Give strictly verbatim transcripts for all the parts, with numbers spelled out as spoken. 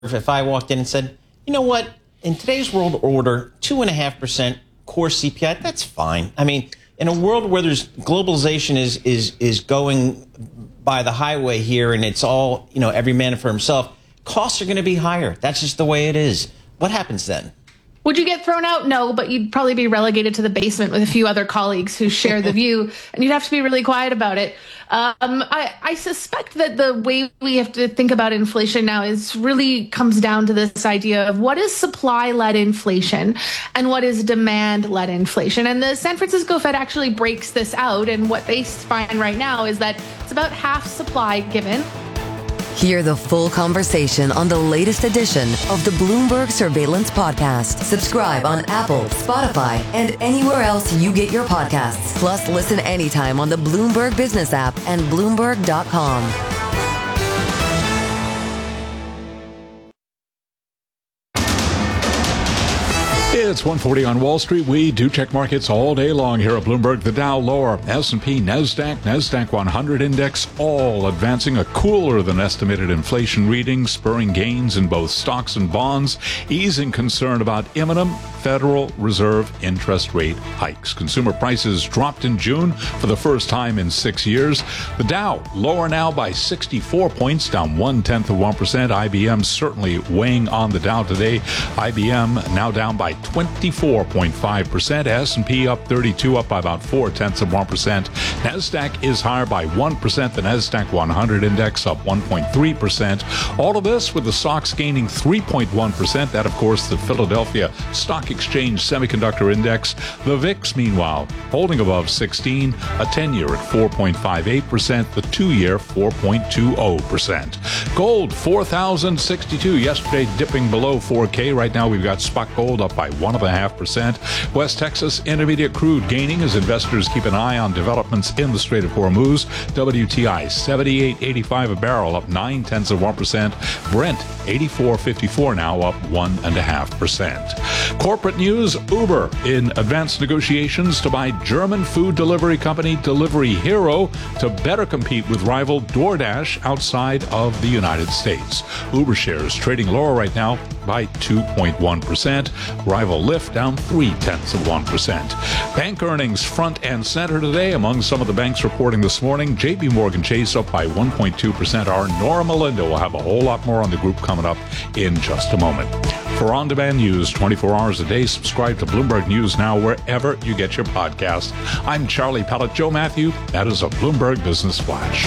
if I walked in and said, you know what, in today's world order, two and a half percent core C P I, that's fine. I mean, in a world where there's globalization is is is going by the highway here, and it's all, you know, every man for himself, costs are going to be higher. That's just the way it is. What happens then? Would you get thrown out? No, but you'd probably be relegated to the basement with a few other colleagues who share the view, and you'd have to be really quiet about it. Um, I, I suspect that the way we have to think about inflation now is really comes down to this idea of what is supply-led inflation and what is demand-led inflation. And the San Francisco Fed actually breaks this out, and what they find right now is that it's about half supply given. Hear the full conversation on the latest edition of the Bloomberg Surveillance Podcast. Subscribe on Apple, Spotify, and anywhere else you get your podcasts. Plus, listen anytime on the Bloomberg Business app and Bloomberg dot com. It's one forty on Wall Street. We do check markets all day long here at Bloomberg. The Dow lower, S and P, NASDAQ, NASDAQ one hundred index, all advancing. A cooler than estimated inflation reading, spurring gains in both stocks and bonds, easing concern about imminent Federal Reserve interest rate hikes. Consumer prices dropped in June for the first time in six years. The Dow lower now by sixty-four points, down one-tenth of one percent. I B M certainly weighing on the Dow today. I B M now down by twenty-four point five percent. S and P up thirty-two, up by about four-tenths of one percent. NASDAQ is higher by one percent. The NASDAQ one hundred index up one point three percent. All of this with the stocks gaining three point one percent. That, of course, the Philadelphia Stock Exchange Semiconductor Index. The V I X, meanwhile, holding above sixteen, a ten-year at four point five eight percent, the two-year four point two zero percent. Gold, four thousand sixty-two. Yesterday, dipping below four K. Right now, we've got spot gold up by one point five percent. West Texas Intermediate crude gaining as investors keep an eye on developments in the Strait of Hormuz. W T I, seventy-eight eighty-five a barrel, up nine-tenths of one percent. Brent, eighty-four fifty-four now, up one point five percent. Corporate news, Uber in advanced negotiations to buy German food delivery company Delivery Hero to better compete with rival DoorDash outside of the United States. Uber shares trading lower right now by two point one percent. Rival Lyft down three-tenths of one percent. Bank earnings front and center today. Among some of the banks reporting this morning, J P Morgan Chase up by one point two percent. Our Nora Melinda will have a whole lot more on the group coming up in just a moment. For on-demand news twenty-four hours a day, subscribe to Bloomberg News Now wherever you get your podcast. I'm Charlie Pellet. Joe Matthew, that is a Bloomberg Business Flash.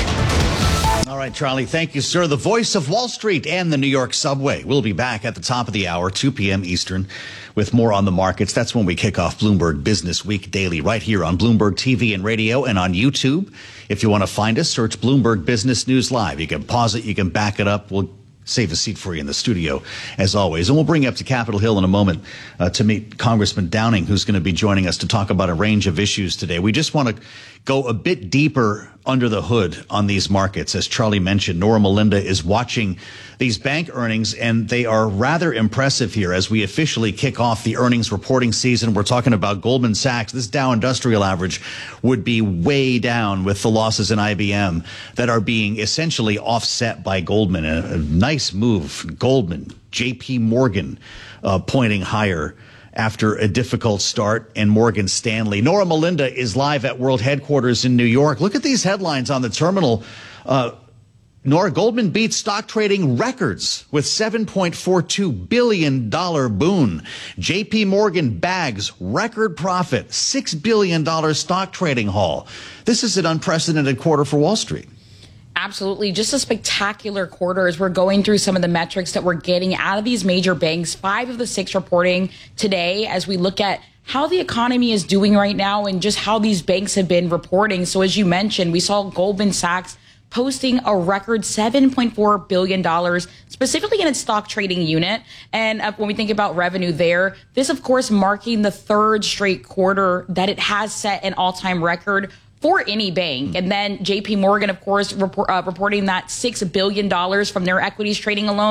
All right, Charlie, thank you, sir. The voice of Wall Street and the New York subway. We'll be back at the top of the hour, two p.m. Eastern, with more on the markets. That's when we kick off Bloomberg Business Week Daily right here on Bloomberg T V and radio and on YouTube. If you want to find us, search Bloomberg Business News Live. You can pause it. You can back it up. We'll save a seat for you in the studio, as always. And we'll bring you up to Capitol Hill in a moment uh, to meet Congressman Downing, who's going to be joining us to talk about a range of issues today. We just want to go a bit deeper under the hood on these markets. As Charlie mentioned, Nora Melinda is watching these bank earnings, and they are rather impressive here as we officially kick off the earnings reporting season. We're talking about Goldman Sachs. This Dow Industrial Average would be way down with the losses in I B M that are being essentially offset by Goldman. A, a nice move. Goldman, J P Morgan uh, pointing higher after a difficult start, and Morgan Stanley. Nora Melinda is live at World Headquarters in New York. Look at these headlines on the terminal. Uh, Nora, Goldman beats stock trading records with seven point four two billion dollars boon. J P Morgan bags record profit, six billion dollars stock trading haul. This is an unprecedented quarter for Wall Street. Absolutely. Just a spectacular quarter as we're going through some of the metrics that we're getting out of these major banks. Five of the six reporting today as we look at how the economy is doing right now and just how these banks have been reporting. So as you mentioned, we saw Goldman Sachs posting a record seven point four billion dollars, specifically in its stock trading unit. And uh, when we think about revenue there, this, of course, marking the third straight quarter that it has set an all-time record for any bank. And then J P Morgan, of course, report, uh, reporting that six billion dollars from their equities trading alone,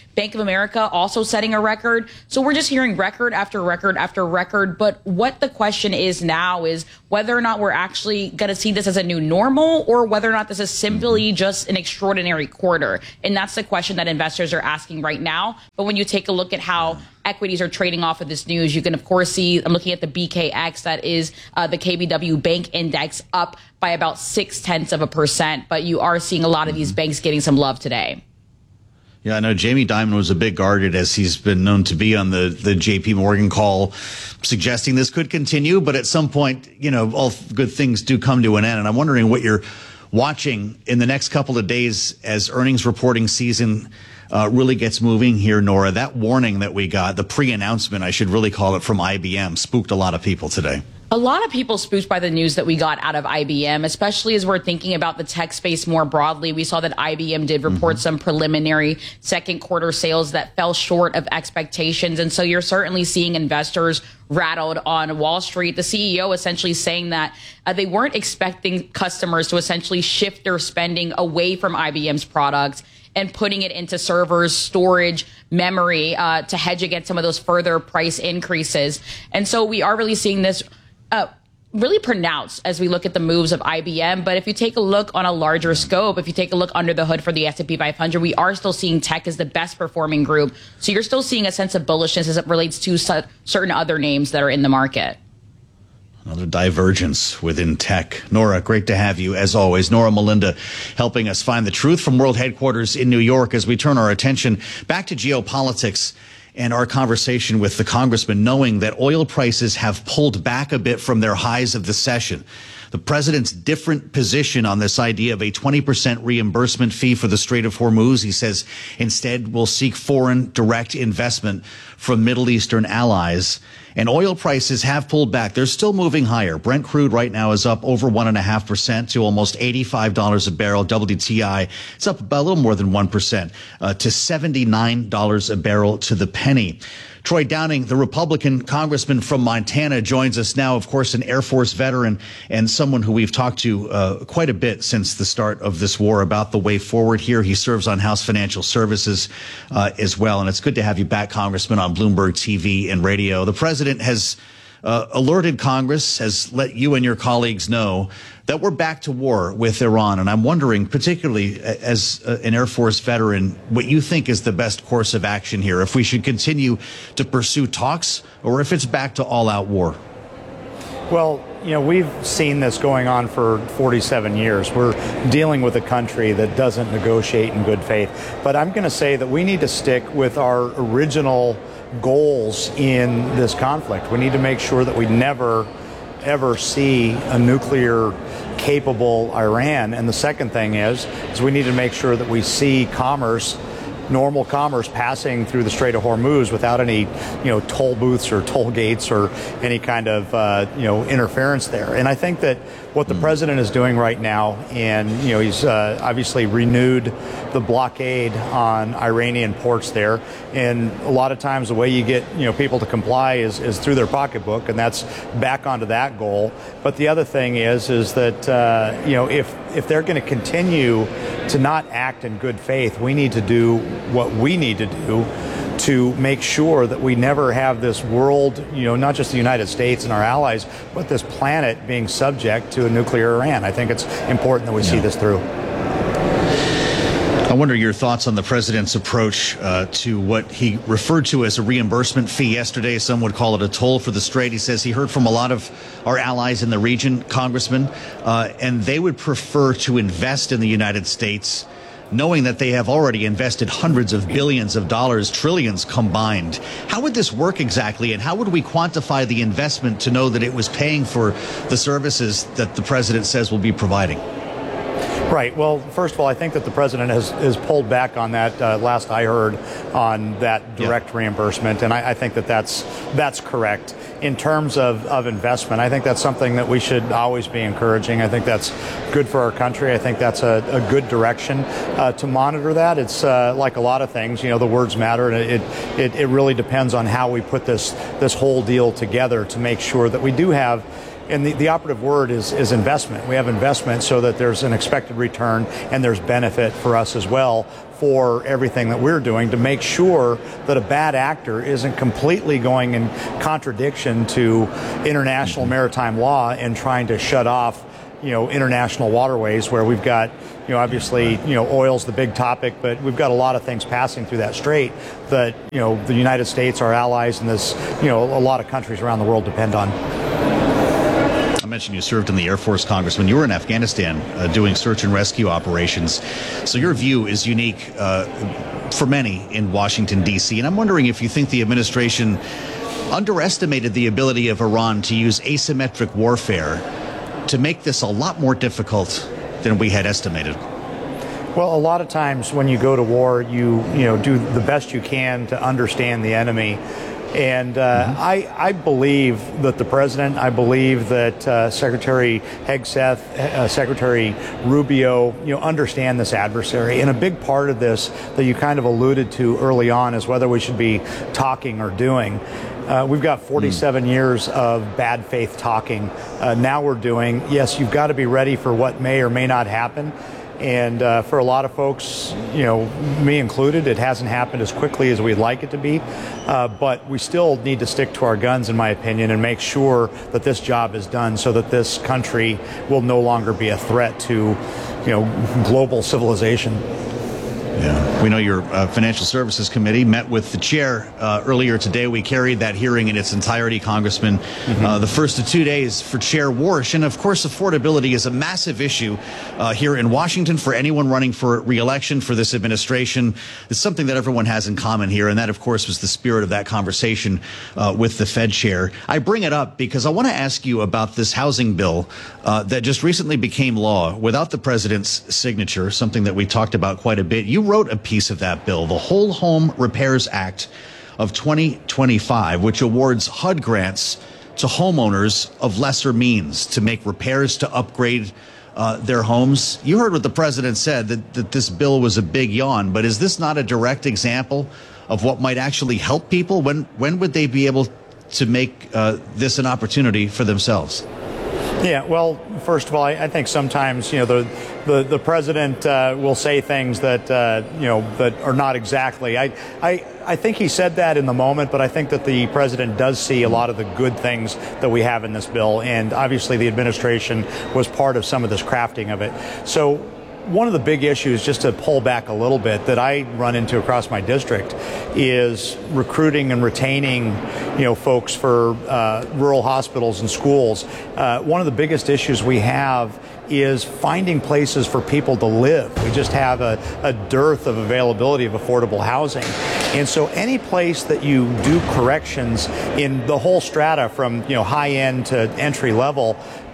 Bank of America also setting a record. So we're just hearing record after record after record. But what the question is now is whether or not we're actually going to see this as a new normal or whether or not this is simply just an extraordinary quarter. And that's the question that investors are asking right now. But when you take a look at how equities are trading off of this news, you can, of course, see, I'm looking at the B K X, that is uh, the K B W Bank Index, up by about six tenths of a percent. But you are seeing a lot of these banks getting some love today. Yeah, I know Jamie Dimon was a bit guarded, as he's been known to be, on the, the J P Morgan call, suggesting this could continue. But at some point, you know, all good things do come to an end. And I'm wondering what you're watching in the next couple of days as earnings reporting season uh, really gets moving here, Nora. That warning that we got, the pre-announcement, I should really call it, from I B M, spooked a lot of people today. A lot of people spooked by the news that we got out of I B M, especially as we're thinking about the tech space more broadly. We saw that I B M did report mm-hmm. some preliminary second quarter sales that fell short of expectations. And so you're certainly seeing investors rattled on Wall Street. The C E O essentially saying that uh, they weren't expecting customers to essentially shift their spending away from I B M's products and putting it into servers, storage, memory uh, to hedge against some of those further price increases. And so we are really seeing this Uh, really pronounced as we look at the moves of I B M. But if you take a look on a larger scope, if you take a look under the hood for the S and P five hundred, we are still seeing tech as the best performing group. So you're still seeing a sense of bullishness as it relates to su- certain other names that are in the market. Another divergence within tech. Nora, great to have you, as always. Nora Melinda helping us find the truth from world headquarters in New York as we turn our attention back to geopolitics and our conversation with the congressman, knowing that oil prices have pulled back a bit from their highs of the session. The president's different position on this idea of a twenty percent reimbursement fee for the Strait of Hormuz. He says instead we'll seek foreign direct investment from Middle Eastern allies. And oil prices have pulled back. They're still moving higher. Brent crude right now is up over one and a half percent to almost eighty-five dollars a barrel. W T I, it's up about a little more than one percent uh, to seventy-nine dollars a barrel to the penny. Troy Downing, the Republican congressman from Montana, joins us now, of course, an Air Force veteran and someone who we've talked to uh, quite a bit since the start of this war about the way forward here. He serves on House Financial Services uh, as well. And it's good to have you back, Congressman, on Bloomberg T V and radio. The president has uh, alerted Congress, has let you and your colleagues know that we're back to war with Iran. And I'm wondering, particularly as an Air Force veteran, what you think is the best course of action here, if we should continue to pursue talks or if it's back to all-out war. Well, you know, we've seen this going on for forty-seven years. We're dealing with a country that doesn't negotiate in good faith. But I'm going to say that we need to stick with our original goals in this conflict. We need to make sure that we never ever see a nuclear capable Iran. And the second thing is, is we need to make sure that we see commerce, normal commerce, passing through the Strait of Hormuz without any, you know, toll booths or toll gates or any kind of, uh, you know, interference there. And I think that what the president is doing right now, and, you know, he's uh, obviously renewed the blockade on Iranian ports there. And a lot of times the way you get, you know, people to comply is, is through their pocketbook, and that's back onto that goal. But the other thing is, is that, uh, you know, if, if they're going to continue to not act in good faith, we need to do what we need to do to make sure that we never have this world, you know, not just the United States and our allies, but this planet being subject to a nuclear Iran. I think it's important that we yeah. see this through. I wonder your thoughts on the president's approach uh, to what he referred to as a reimbursement fee yesterday. Some would call it a toll for the Strait. He says he heard from a lot of our allies in the region, Congressman, uh, and they would prefer to invest in the United States, knowing that they have already invested hundreds of billions of dollars, trillions combined. How would this work exactly, and how would we quantify the investment to know that it was paying for the services that the president says will be providing? Right. Well, first of all, I think that the president has, has pulled back on that. Uh, last I heard on that direct yeah. reimbursement, and I, I think that that's that's correct. In terms of, of investment, I think that's something that we should always be encouraging. I think that's good for our country. I think that's a, a good direction uh, to monitor that. It's uh, like a lot of things, you know, the words matter, and it, it it really depends on how we put this this whole deal together to make sure that we do have, and the, the operative word is, is investment. We have investment so that there's an expected return and there's benefit for us as well for everything that we're doing to make sure that a bad actor isn't completely going in contradiction to international maritime law and trying to shut off, you know, international waterways where we've got, you know, obviously, you know, oil's the big topic, but we've got a lot of things passing through that strait that, you know, the United States, our allies, and this, you know, a lot of countries around the world depend on. I mentioned you served in the Air Force, Congressman. You were in Afghanistan uh, doing search and rescue operations. So your view is unique uh, for many in Washington, D C. And I'm wondering if you think the administration underestimated the ability of Iran to use asymmetric warfare to make this a lot more difficult than we had estimated. Well, a lot of times when you go to war, you you know do the best you can to understand the enemy. And uh, mm-hmm. I, I believe that the president, I believe that uh, Secretary Hegseth, uh, Secretary Rubio, you know, understand this adversary. And a big part of this that you kind of alluded to early on is whether we should be talking or doing. Uh, we've got forty-seven mm. years of bad faith talking. Uh, now we're doing. Yes, you've got to be ready for what may or may not happen. And uh, for a lot of folks, you know, me included, it hasn't happened as quickly as we'd like it to be. Uh, but we still need to stick to our guns, in my opinion, and make sure that this job is done so that this country will no longer be a threat to, you know, global civilization. Yeah. We know your uh, Financial Services Committee met with the chair uh, earlier today. We carried that hearing in its entirety, Congressman. Mm-hmm. Uh, the first of two days for Chair Warsh. And, of course, affordability is a massive issue uh, here in Washington for anyone running for re-election for this administration. It's something that everyone has in common here. And that, of course, was the spirit of that conversation uh, with the Fed chair. I bring it up because I want to ask you about this housing bill uh, that just recently became law without the president's signature, something that we talked about quite a bit. You wrote a piece of that bill, the Whole Home Repairs Act of twenty twenty-five, which awards H U D grants to homeowners of lesser means to make repairs to upgrade uh, their homes. You heard what the president said, that, that this bill was a big yawn, but is this not a direct example of what might actually help people? When, when would they be able to make uh, this an opportunity for themselves? Yeah, well, first of all, I, I think sometimes, you know, the the, the president uh, will say things that, uh, you know, that are not exactly. I, I, I think he said that in the moment, but I think that the president does see a lot of the good things that we have in this bill. And obviously the administration was part of some of this crafting of it. So one of the big issues, just to pull back a little bit, that I run into across my district is recruiting and retaining, you know, folks for uh, rural hospitals and schools. Uh, one of the biggest issues we have is finding places for people to live. We just have a, a dearth of availability of affordable housing. And so any place that you do corrections in the whole strata from, you know, high end to entry level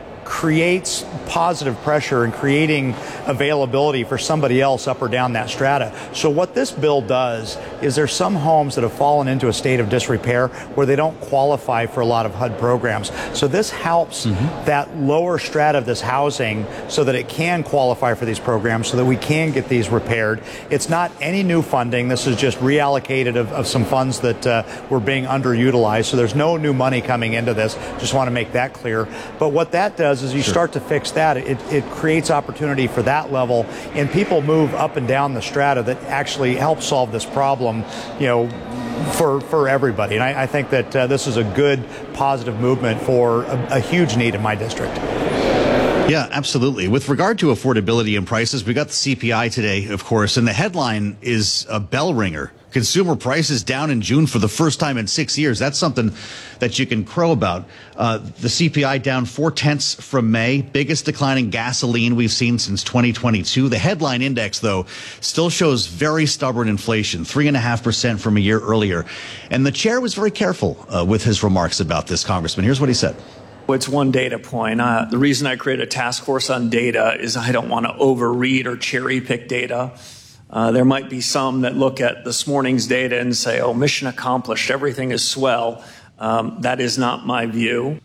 creates positive pressure and creating availability for somebody else up or down that strata. So what this bill does is there's some homes that have fallen into a state of disrepair where they don't qualify for a lot of H U D programs. So this helps mm-hmm. that lower strata of this housing so that it can qualify for these programs so that we can get these repaired. It's not any new funding. This is just reallocated of, of some funds that uh, were being underutilized. So there's no new money coming into this. Just want to make that clear. But what that does is you sure. start to fix that, it, it creates opportunity for that level, and people move up and down the strata that actually help solve this problem, you know, for for everybody. And I, I think that uh, this is a good, positive movement for a, a huge need in my district. Yeah, absolutely. With regard to affordability and prices, we got the C P I today, of course, and the headline is a bell ringer. Consumer prices down in June for the first time in six years. That's something that you can crow about. Uh, the C P I down four tenths from May, biggest decline in gasoline we've seen since twenty twenty-two. The headline index, though, still shows very stubborn inflation, three and a half percent from a year earlier. And the chair was very careful uh, with his remarks about this, Congressman. Here's what he said. It's one data point. Uh, the reason I created a task force on data is I don't want to overread or cherry pick data. Uh, there might be some that look at this morning's data and say, oh, mission accomplished, everything is swell. Um, that is not my view.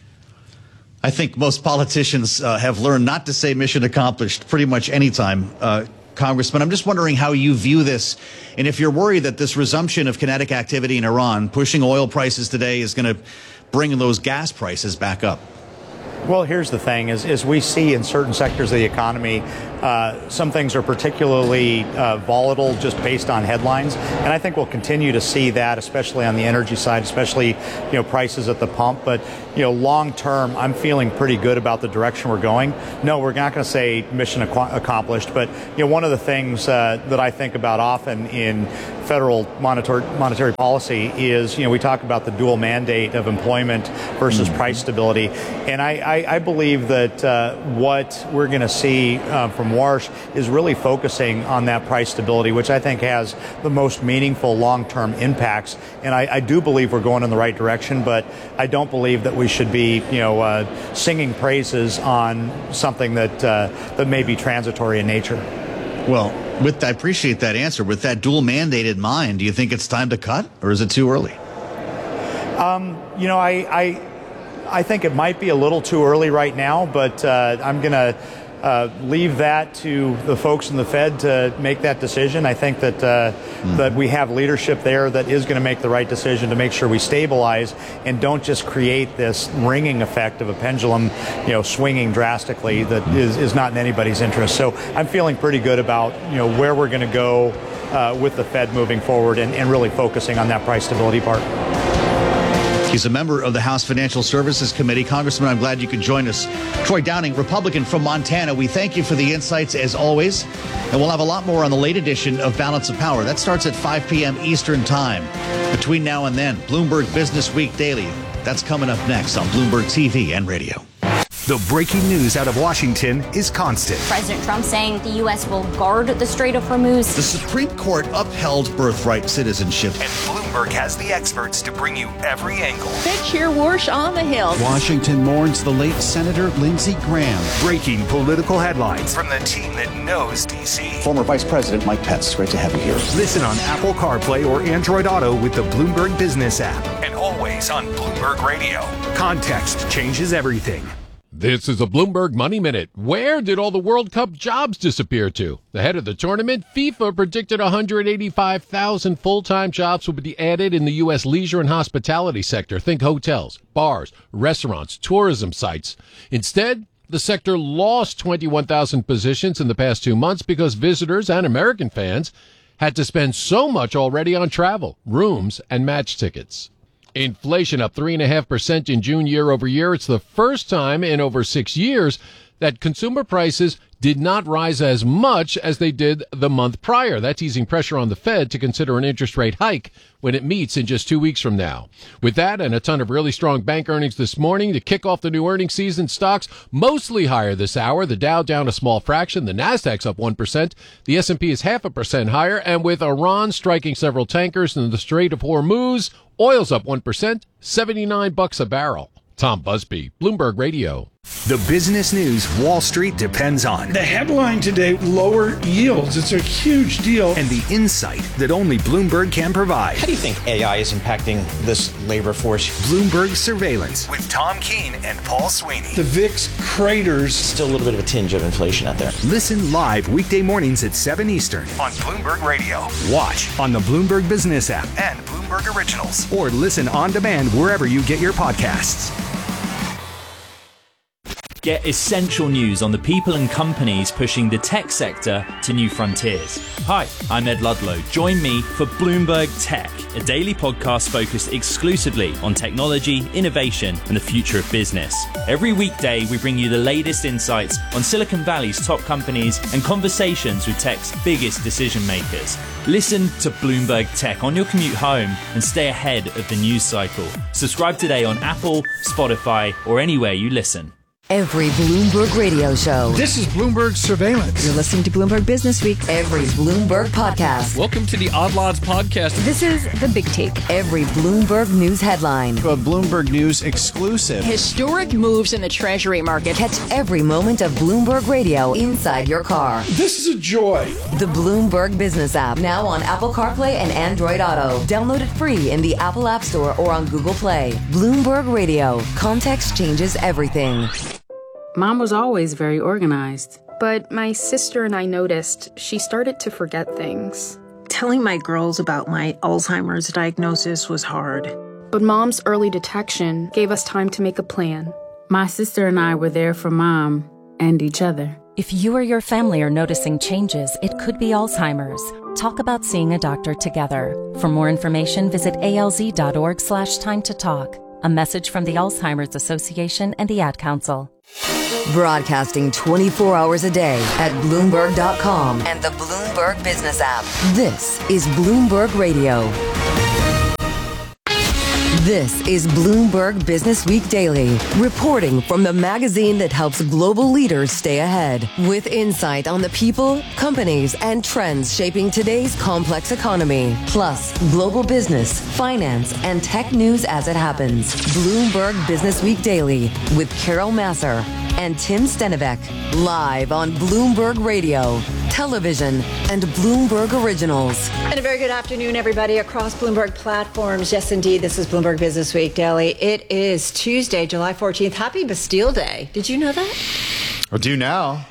I think most politicians uh, have learned not to say mission accomplished pretty much any time, uh, Congressman. I'm just wondering how you view this, and if you're worried that this resumption of kinetic activity in Iran, pushing oil prices today, is going to bring those gas prices back up. Well, here's the thing, is, is we see in certain sectors of the economy, uh, some things are particularly uh, volatile just based on headlines. And I think we'll continue to see that, especially on the energy side, especially, you know, prices at the pump. But, you know, long term, I'm feeling pretty good about the direction we're going. No, we're not going to say mission ac- accomplished. But, you know, one of the things uh, that I think about often in federal monetary, monetary policy is, you know, we talk about the dual mandate of employment versus mm-hmm. price stability. And I, I, I believe that uh, what we're going to see uh, from Warsh is really focusing on that price stability, which I think has the most meaningful long-term impacts. And I, I do believe we're going in the right direction, but I don't believe that we should be, you know, uh, singing praises on something that uh, that may be transitory in nature. Well, with I appreciate that answer. With that dual mandate in mind, do you think it's time to cut, or is it too early? Um, you know, I, I I think it might be a little too early right now, but uh, I'm going to uh, leave that to the folks in the Fed to make that decision. I think that uh, mm-hmm. that we have leadership there that is going to make the right decision to make sure we stabilize and don't just create this ringing effect of a pendulum, you know, swinging drastically that mm-hmm. is, is not in anybody's interest. So I'm feeling pretty good about, you know, where we're going to go uh, with the Fed moving forward and, and really focusing on that price stability part. He's a member of the House Financial Services Committee. Congressman, I'm glad you could join us. Troy Downing, Republican from Montana, we thank you for the insights as always. And we'll have a lot more on the late edition of Balance of Power. That starts at five p.m. Eastern Time. Between now and then, Bloomberg Business Week Daily. That's coming up next on Bloomberg T V and radio. The breaking news out of Washington is constant. President Trump saying the U S will guard the Strait of Hormuz. The Supreme Court upheld birthright citizenship. And Bloomberg has the experts to bring you every angle. Fitch here, Warsh on the Hill. Washington mourns the late Senator Lindsey Graham. Breaking political headlines from the team that knows D C. Former Vice President Mike Pence, great to have you here. Listen on Apple CarPlay or Android Auto with the Bloomberg Business app. And always on Bloomberg Radio. Context changes everything. This is a Bloomberg Money Minute. Where did all the World Cup jobs disappear to? The head of the tournament, FIFA, predicted one hundred eighty-five thousand full-time jobs would be added in the U S leisure and hospitality sector. Think hotels, bars, restaurants, tourism sites. Instead, the sector lost twenty-one thousand positions in the past two months because visitors and American fans had to spend so much already on travel, rooms, and match tickets. Inflation up three point five percent in June year over year. It's the first time in over six years that consumer prices did not rise as much as they did the month prior. That's easing pressure on the Fed to consider an interest rate hike when it meets in just two weeks from now. With that and a ton of really strong bank earnings this morning to kick off the new earnings season, stocks mostly higher this hour. The Dow down a small fraction. The Nasdaq's up one percent. The S and P is half a percent higher. And with Iran striking several tankers in the Strait of Hormuz, oil's up one percent, seventy-nine bucks a barrel. Tom Busby, Bloomberg Radio. The business news Wall Street depends on. The headline today, lower yields. It's a huge deal. And the insight that only Bloomberg can provide. How do you think A I is impacting this labor force? Bloomberg Surveillance with Tom Keene and Paul Sweeney. The V I X craters. Still a little bit of a tinge of inflation out there. Listen live weekday mornings at seven Eastern on Bloomberg Radio. Watch on the Bloomberg Business app and Bloomberg Originals. Or listen on demand wherever you get your podcasts. Get essential news on the people and companies pushing the tech sector to new frontiers. Hi, I'm Ed Ludlow. Join me for Bloomberg Tech, a daily podcast focused exclusively on technology, innovation, and the future of business. Every weekday, we bring you the latest insights on Silicon Valley's top companies and conversations with tech's biggest decision makers. Listen to Bloomberg Tech on your commute home and stay ahead of the news cycle. Subscribe today on Apple, Spotify, or anywhere you listen. Every Bloomberg radio show. This is Bloomberg Surveillance. You're listening to Bloomberg Business Week. Every Bloomberg podcast. Welcome to the Odd Lots podcast. This is The Big Take. Every Bloomberg news headline. A Bloomberg News exclusive. Historic moves in the Treasury market. Catch every moment of Bloomberg Radio inside your car. This is a joy. The Bloomberg Business app. Now on Apple CarPlay and Android Auto. Download it free in the Apple App Store or on Google Play. Bloomberg Radio. Context changes everything. Mom was always very organized. But my sister and I noticed she started to forget things. Telling my girls about my Alzheimer's diagnosis was hard. But Mom's early detection gave us time to make a plan. My sister and I were there for Mom and each other. If you or your family are noticing changes, it could be Alzheimer's. Talk about seeing a doctor together. For more information, visit alz.org slash time to talk. A message from the Alzheimer's Association and the Ad Council. Broadcasting twenty-four hours a day at Bloomberg dot com and the Bloomberg Business app. This is Bloomberg Radio. This is Bloomberg Business Week Daily, reporting from the magazine that helps global leaders stay ahead, with insight on the people, companies, and trends shaping today's complex economy, plus global business, finance, and tech news as it happens. Bloomberg Business Week Daily with Carol Masser and Tim Stenivek, live on Bloomberg Radio, television, and Bloomberg Originals. And a very good afternoon, everybody, across Bloomberg platforms. Yes, indeed, this is Bloomberg Business Week Daily. It is Tuesday, July fourteenth. Happy Bastille Day. Did you know that? I do now.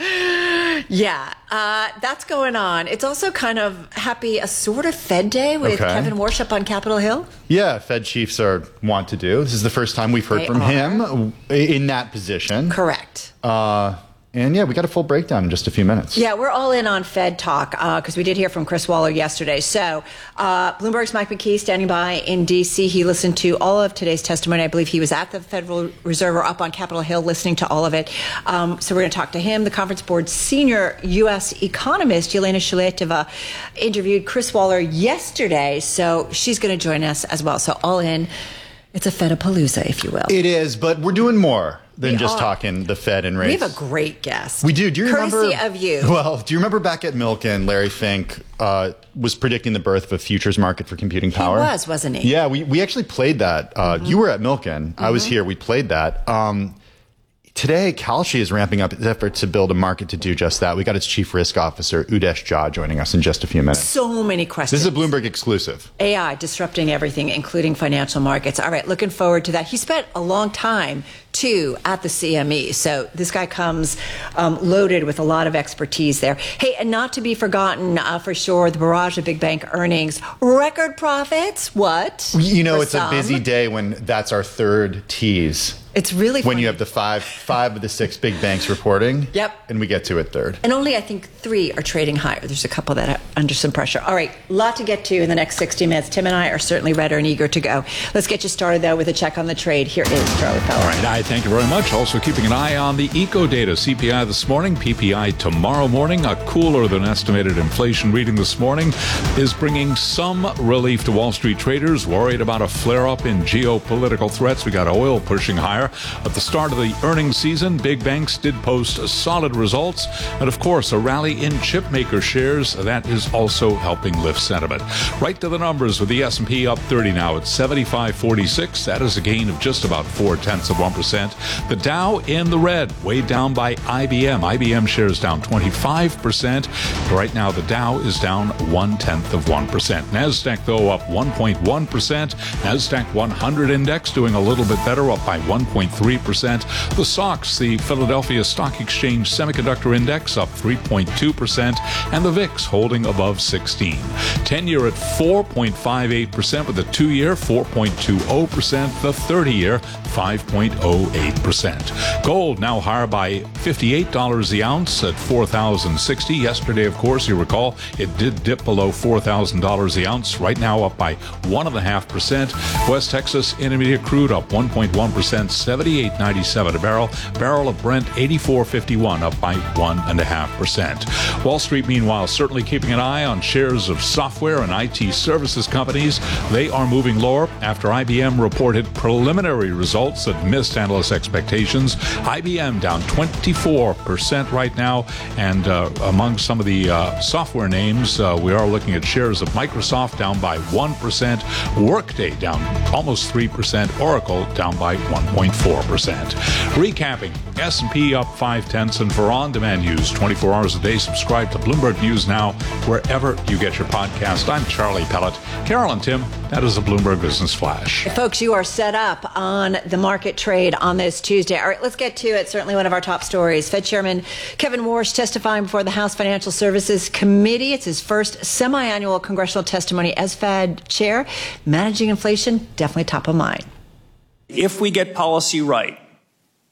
Yeah, uh, that's going on. It's also kind of happy, a sort of Fed Day with Okay. Kevin Warsh up on Capitol Hill. Yeah, Fed chiefs are want to do. This is the first time we've heard They from are. him in that position. Correct. Uh, and yeah, we got a full breakdown in just a few minutes. Yeah, we're all in on Fed talk because uh, we did hear from Chris Waller yesterday. So uh, Bloomberg's Mike McKee standing by in D C. He listened to all of today's testimony. I believe he was at the Federal Reserve or up on Capitol Hill listening to all of it. Um, so we're going to talk to him. The Conference Board's senior U S economist, Yelena Shaletiva, interviewed Chris Waller yesterday. So she's going to join us as well. So all in, it's a Fedapalooza, if you will. It is, but we're doing more than We just are. talking the Fed and rates. We have a great guest. We do. Do you Courtesy remember? of you. Well, do you remember back at Milken, Larry Fink uh, was predicting the birth of a futures market for computing power? He was, wasn't he? Yeah, we, we actually played that. Uh, Mm-hmm. You were at Milken. I was here. We played that. Um, today, Kalshi is ramping up its effort to build a market to do just that. We got its chief risk officer, Udesh Jha, joining us in just a few minutes. So many questions. This is a Bloomberg exclusive. A I disrupting everything, including financial markets. All right, looking forward to that. He spent a long time, too, at the C M E. So this guy comes um, loaded with a lot of expertise there. Hey, and not to be forgotten, uh, for sure, the barrage of big bank earnings. Record profits? What? You know, For it's some. a busy day when that's our third tease. It's really When funny. you have the five five of the six big banks reporting. Yep. And we get to it third. And only, I think, three are trading higher. There's a couple that are under some pressure. All right, lot to get to in the next sixty minutes. Tim and I are certainly ready and eager to go. Let's get you started, though, with a check on the trade. Here is Charlie Feller. All right, I thank you very much. Also keeping an eye on the eco data. C P I this morning, P P I tomorrow morning. A cooler than estimated inflation reading this morning is bringing some relief to Wall Street traders worried about a flare-up in geopolitical threats. We got oil pushing higher. At the start of the earnings season, big banks did post solid results. And of course, a rally in chip maker shares. That is also helping lift sentiment. Right to the numbers with the S and P up thirty now at seventy-five forty-six. That is a gain of just about four tenths of one percent. The Dow in the red, weighed down by I B M. I B M shares down twenty-five percent. Right now, the Dow is down one tenth of one percent. NASDAQ, though, up one point one percent. NASDAQ one hundred index doing a little bit better, up by one point three percent. The S O X, the Philadelphia Stock Exchange Semiconductor Index, up three point two percent. And the V I X holding above sixteen. ten-year at four point five eight percent, with the two-year four point two zero percent. The thirty-year five point zero eight percent. Gold now higher by fifty-eight dollars the ounce at four thousand sixty. Yesterday, of course, you recall, it did dip below four thousand dollars the ounce. Right now up by one point five percent. West Texas Intermediate crude up one point one percent, seventy-eight ninety-seven a barrel. Barrel of Brent eighty-four fifty-one, up by one point five percent. Wall Street, meanwhile, certainly keeping an eye on shares of software and I T services companies. They are moving lower after I B M reported preliminary results that missed analyst expectations. I B M down twenty-four percent right now. And uh, among some of the uh, software names, uh, we are looking at shares of Microsoft down by one percent. Workday down almost three percent. Oracle down by one point four percent. Recapping, S and P up five tenths. And for on-demand news twenty-four hours a day, subscribe to Bloomberg News Now wherever you get your podcast. I'm Charlie Pellet. Carol and Tim, that is a Bloomberg Business Flash. Folks, you are set up on the market trade on this Tuesday. All right, let's get to it. Certainly one of our top stories. Fed Chairman Kevin Warsh testifying before the House Financial Services Committee. It's his first semi-annual congressional testimony as Fed Chair. Managing inflation, definitely top of mind. If we get policy right,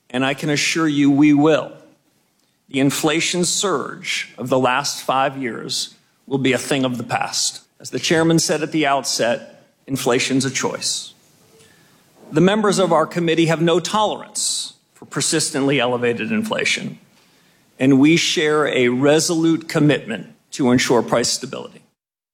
and I can assure you we will. The inflation surge of the last five years will be a thing of the past. As the chairman said at the outset, inflation's a choice. The members of our committee have no tolerance for persistently elevated inflation, and we share a resolute commitment to ensure price stability.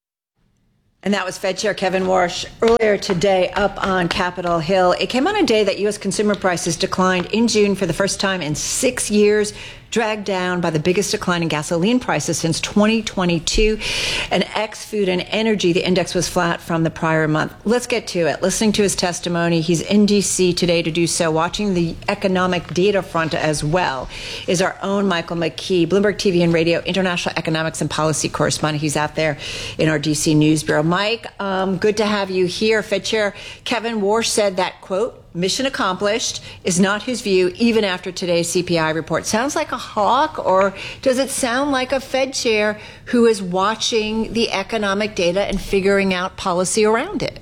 And that was Fed Chair Kevin Warsh earlier today up on Capitol Hill. It came on a day that U S consumer prices declined in June for the first time in six years, dragged down by the biggest decline in gasoline prices since twenty twenty-two. And ex-food and energy, the index was flat from the prior month. Let's get to it. Listening to his testimony, he's in D C today to do so. Watching the economic data front as well is our own Michael McKee, Bloomberg T V and Radio international economics and policy correspondent. He's out there in our D C News Bureau. Mike, um, good to have you here. Fed Chair Kevin Warsh said that, quote, mission accomplished is not his view, even after today's C P I report. Sounds like a hawk, or does it sound like a Fed chair who is watching the economic data and figuring out policy around it?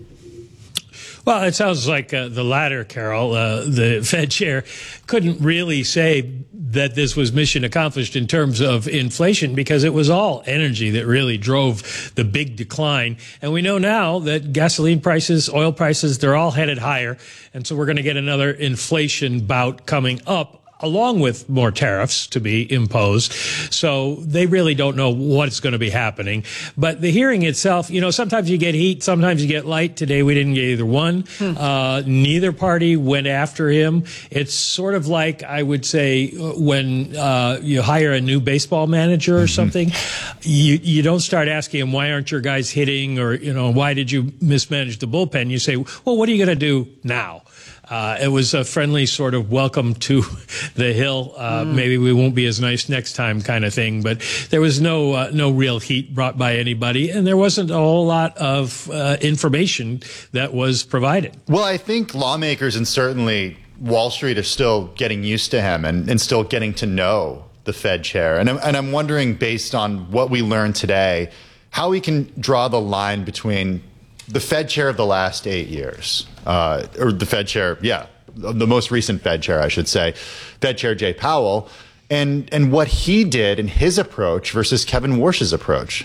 Well, it sounds like uh, the latter, Carol. Uh, the Fed chair couldn't really say that this was mission accomplished in terms of inflation, because it was all energy that really drove the big decline. And we know now that gasoline prices, oil prices, they're all headed higher. And so we're going to get another inflation bout coming up, along with more tariffs to be imposed. So they really don't know what's going to be happening. But the hearing itself, you know, sometimes you get heat, sometimes you get light. Today we didn't get either one. Hmm. Uh, neither party went after him. It's sort of like, I would say, when uh, you hire a new baseball manager or something, you, you don't start asking him, why aren't your guys hitting? Or, you know, why did you mismanage the bullpen? You say, well, what are you going to do now? Uh, it was a friendly sort of welcome to the Hill. Uh, mm. Maybe we won't be as nice next time kind of thing. But there was no uh, no real heat brought by anybody, and there wasn't a whole lot of uh, information that was provided. Well, I think lawmakers and certainly Wall Street are still getting used to him and, and still getting to know the Fed chair. And I'm, and I'm wondering, based on what we learned today, how we can draw the line between the Fed chair of the last eight years, uh, or the Fed chair, yeah, the most recent Fed chair, I should say, Fed Chair Jay Powell, and and what he did in his approach versus Kevin Warsh's approach.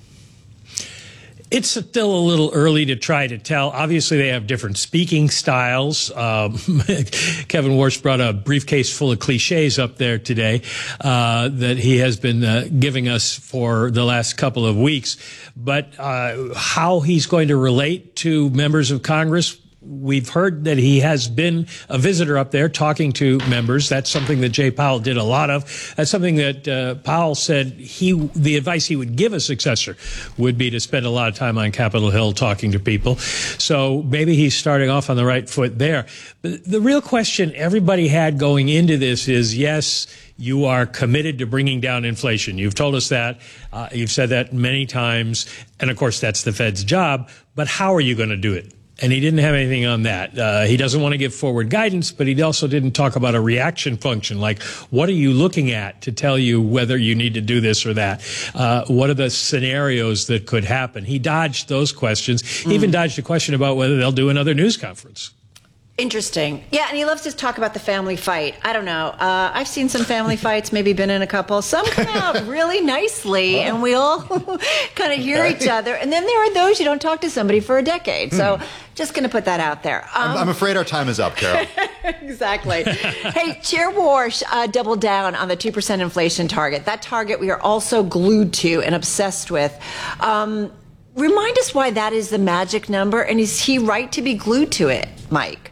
It's still a little early to try to tell. Obviously, they have different speaking styles. Um, Kevin Warsh brought a briefcase full of cliches up there today uh, that he has been uh, giving us for the last couple of weeks. But uh, how he's going to relate to members of Congress, we've heard that he has been a visitor up there talking to members. That's something that Jay Powell did a lot of. That's something that uh, Powell said he, the advice he would give a successor would be to spend a lot of time on Capitol Hill talking to people. So maybe he's starting off on the right foot there. But the real question everybody had going into this is, yes, you are committed to bringing down inflation. You've told us that. Uh, you've said that many times. And of course, that's the Fed's job. But how are you going to do it? And he didn't have anything on that. Uh, he doesn't want to give forward guidance, but he also didn't talk about a reaction function. Like, what are you looking at to tell you whether you need to do this or that? Uh, what are the scenarios that could happen? He dodged those questions. He mm. even dodged a question about whether they'll do another news conference. Interesting. Yeah, and he loves to talk about the family fight. I don't know. Uh, I've seen some family fights, maybe been in a couple. Some come out really nicely, oh. and we all kind of hear okay. each other. And then there are those you don't talk to somebody for a decade. So hmm. just going to put that out there. Um, I'm, I'm afraid our time is up, Carol. Exactly. Hey, Chair Warsh uh, doubled down on the two percent inflation target. That target we are also glued to and obsessed with. Um, remind us why that is the magic number, and is he right to be glued to it, Mike?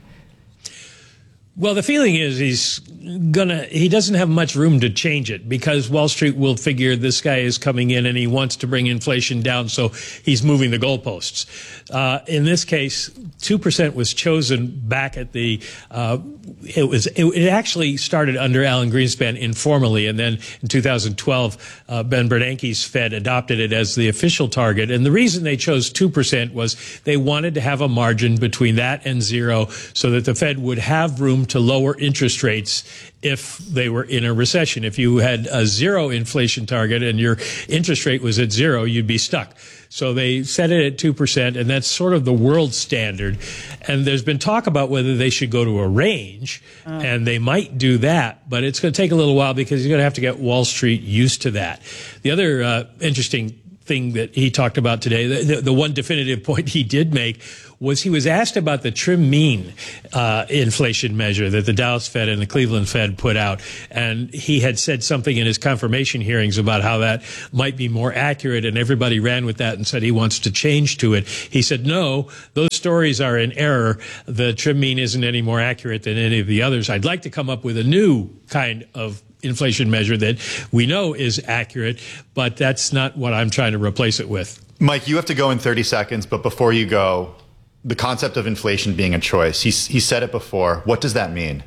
Well, the feeling is he's gonna, he doesn't have much room to change it, because Wall Street will figure this guy is coming in and he wants to bring inflation down, so he's moving the goalposts. Uh, in this case, two percent was chosen back at the, uh, it was, it, it actually started under Alan Greenspan informally, and then in two thousand twelve, uh, Ben Bernanke's Fed adopted it as the official target. And the reason they chose two percent was they wanted to have a margin between that and zero so that the Fed would have room to lower interest rates if they were in a recession. If you had a zero inflation target and your interest rate was at zero, you'd be stuck. So they set it at two percent, and that's sort of the world standard. And there's been talk about whether they should go to a range, oh. and they might do that, but it's going to take a little while because you're going to have to get Wall Street used to that. The other uh, interesting thing that he talked about today, the, the, the one definitive point he did make, was he was asked about the trim mean uh, inflation measure that the Dallas Fed and the Cleveland Fed put out. And he had said something in his confirmation hearings about how that might be more accurate, and everybody ran with that and said he wants to change to it. He said, no, those stories are in error. The trim mean isn't any more accurate than any of the others. I'd like to come up with a new kind of inflation measure that we know is accurate, but that's not what I'm trying to replace it with. Mike, you have to go in thirty seconds, but before you go, the concept of inflation being a choice. He, he said it before. What does that mean?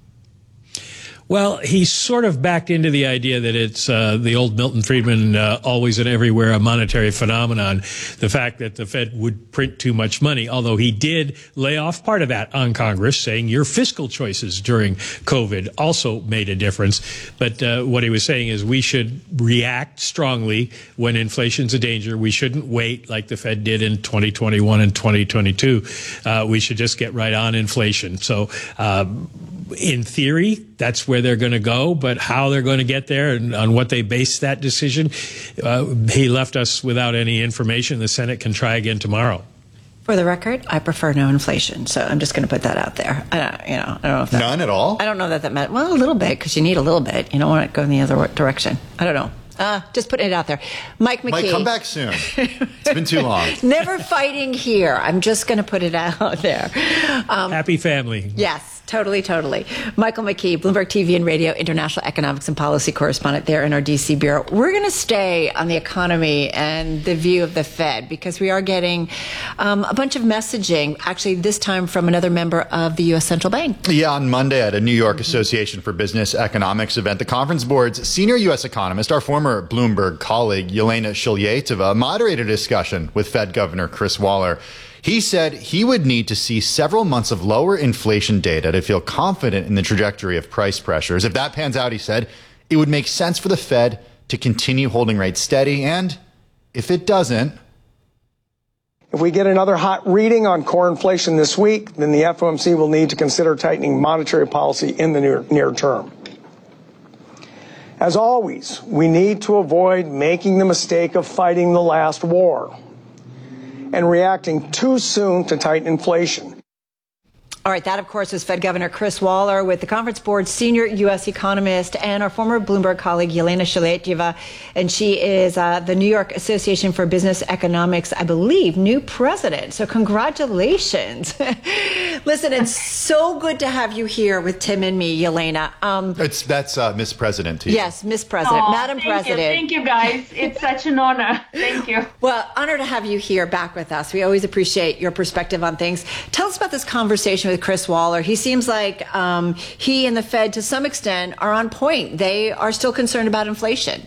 Well, he sort of backed into the idea that it's uh, the old Milton Friedman, uh, always and everywhere, a monetary phenomenon. The fact that the Fed would print too much money, although he did lay off part of that on Congress, saying your fiscal choices during COVID also made a difference. But uh, what he was saying is we should react strongly when inflation's a danger. We shouldn't wait like the Fed did in twenty twenty-one and twenty twenty-two. Uh, we should just get right on inflation. So, um, in theory, that's where they're going to go, but how they're going to get there and on what they base that decision, uh, he left us without any information. The Senate can try again tomorrow. For the record, I prefer no inflation, so I'm just going to put that out there. I don't, you know, I don't know if that, none at all. I don't know that that meant well a little bit because you need a little bit. You don't want to go in the other direction. I don't know. Uh, just putting it out there. Mike McKee. Mike, come back soon. It's been too long. Never fighting here. I'm just going to put it out there. Um, Happy family. Yes, totally, totally. Michael McKee, Bloomberg T V and Radio International Economics and Policy Correspondent there in our D C bureau. We're going to stay on the economy and the view of the Fed because we are getting um, a bunch of messaging, actually this time from another member of the U S Central Bank. Yeah, on Monday at a New York Association for Business Economics event, the Conference Board's senior U S economist, our former Bloomberg colleague Yelena Shuleyeva, moderated a discussion with Fed Governor Chris Waller. He said he would need to see several months of lower inflation data to feel confident in the trajectory of price pressures. If that pans out, he said, it would make sense for the Fed to continue holding rates steady. And if it doesn't, if we get another hot reading on core inflation this week, then the F O M C will need to consider tightening monetary policy in the near, near term. As always, we need to avoid making the mistake of fighting the last war and reacting too soon to tighten inflation. All right, that, of course, is Fed Governor Chris Waller with the Conference Board's senior U S economist and our former Bloomberg colleague, Yelena Shuleyeva. And she is uh, the New York Association for Business Economics, I believe, new president. So congratulations. Listen, it's so good to have you here with Tim and me, Yelena. Um, it's, that's uh, Miss President to you. Yes, Miss President, oh, Madam thank President. You. Thank you, guys. It's such an honor. Thank you. Well, honor to have you here back with us. We always appreciate your perspective on things. Tell us about this conversation with Chris Waller. He seems like um, he and the Fed, to some extent, are on point. They are still concerned about inflation.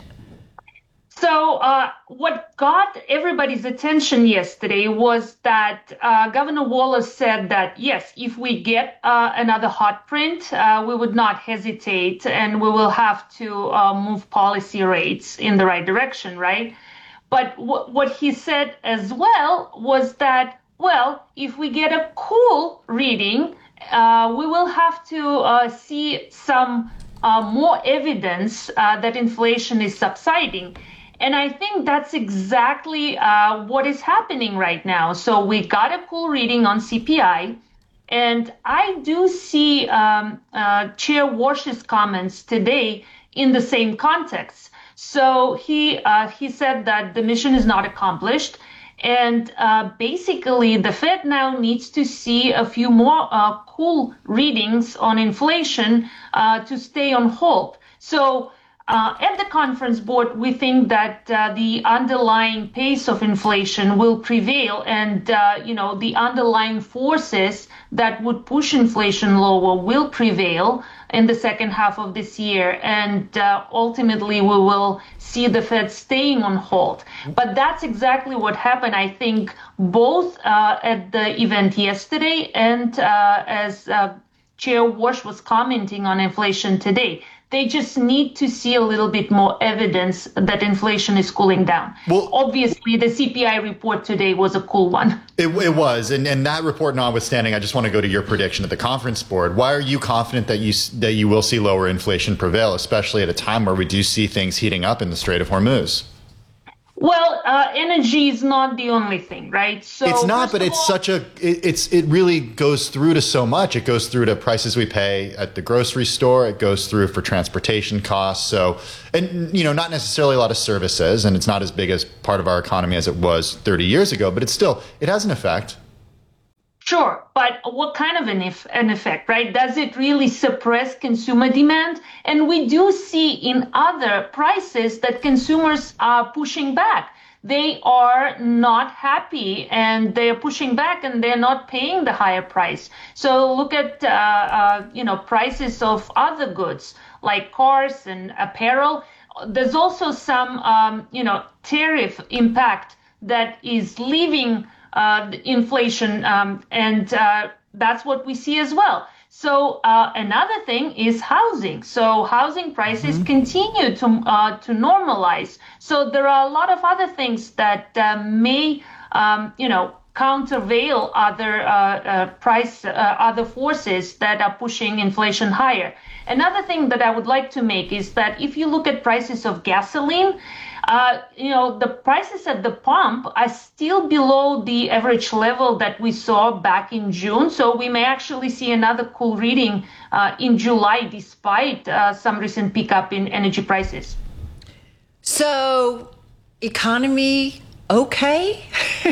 So uh, what got everybody's attention yesterday was that uh, Governor Waller said that, yes, if we get uh, another hot print, uh, we would not hesitate and we will have to uh, move policy rates in the right direction, right? But w- what he said as well was that, well, if we get a cool reading, uh, we will have to uh, see some uh, more evidence uh, that inflation is subsiding. And I think that's exactly uh, what is happening right now. So we got a cool reading on C P I. And I do see um, uh, Chair Warsh's comments today in the same context. So he uh, he said that the mission is not accomplished. And uh, basically, the Fed now needs to see a few more uh, cool readings on inflation uh, to stay on hold. So Uh, at the Conference Board, we think that uh, the underlying pace of inflation will prevail, and uh, you know the underlying forces that would push inflation lower will prevail in the second half of this year, and uh, ultimately we will see the Fed staying on hold. But that's exactly what happened, I think, both uh, at the event yesterday and uh, as uh, Chair Warsh was commenting on inflation today. They just need to see a little bit more evidence that inflation is cooling down. Well, obviously, the C P I report today was a cool one. It, it was. And, and that report notwithstanding, I just want to go to your prediction at the conference board. Why are you confident that you that you will see lower inflation prevail, especially at a time where we do see things heating up in the Strait of Hormuz? Well, uh, energy is not the only thing, right? So it's not, but it's all, such a, it, it's, it really goes through to so much. It goes through to prices we pay at the grocery store. It goes through for transportation costs. So, and, you know, not necessarily a lot of services, and it's not as big as part of our economy as it was thirty years ago, but it's still, it has an effect. Sure, but what kind of an, if, an effect, right? Does it really suppress consumer demand? And we do see in other prices that consumers are pushing back. They are not happy and they're pushing back and they're not paying the higher price. So look at, uh, uh, you know, prices of other goods like cars and apparel. There's also some, um, you know, tariff impact that is leaving Uh, the inflation, um, and uh, that's what we see as well. So uh, another thing is housing. So housing prices mm-hmm. continue to uh, to normalize. So there are a lot of other things that uh, may, um, you know, countervail other uh, uh, price, uh, other forces that are pushing inflation higher. Another thing that I would like to make is that if you look at prices of gasoline, Uh, you know, the prices at the pump are still below the average level that we saw back in June. So we may actually see another cool reading uh, in July, despite uh, some recent pickup in energy prices. So, economy okay?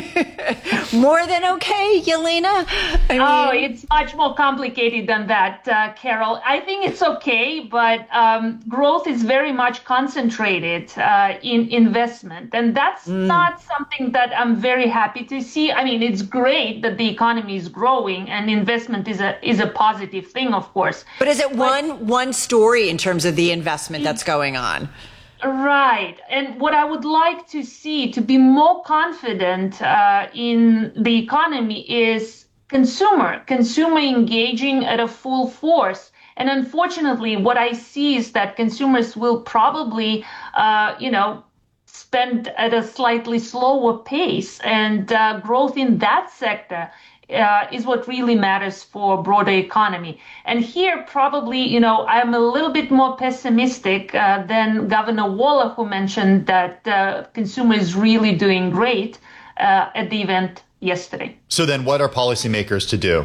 More than okay, Yelena? I mean, oh, it's much more complicated than that, uh, Carol. I think it's okay, but um, growth is very much concentrated uh, in investment. And that's mm. not something that I'm very happy to see. I mean, it's great that the economy is growing and investment is a is a positive thing, of course. But is it but, one one story in terms of the investment that's going on? Right. And what I would like to see to be more confident uh, in the economy is consumer, consumer engaging at a full force. And unfortunately, what I see is that consumers will probably, uh, you know, spend at a slightly slower pace, and uh, growth in that sector Uh, is what really matters for broader economy. And here, probably, you know, I'm a little bit more pessimistic uh, than Governor Waller, who mentioned that uh, consumer is really doing great uh, at the event yesterday. So then what are policymakers to do?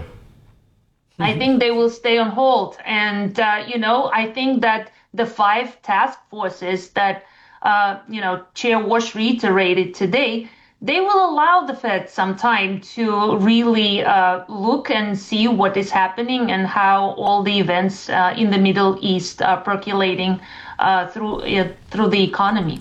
I think they will stay on hold. And, uh, you know, I think that the five task forces that, uh, you know, Chair Walsh reiterated today, they will allow the Fed some time to really uh, look and see what is happening and how all the events uh, in the Middle East are percolating uh, through uh, through the economy.